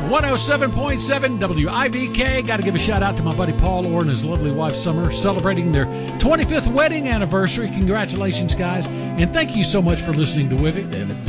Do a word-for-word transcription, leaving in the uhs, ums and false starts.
one oh seven point seven W I V K. Got to give a shout out to my buddy Paul Orr and his lovely wife Summer, celebrating their twenty-fifth wedding anniversary. Congratulations, guys. And thank you so much for listening to With It.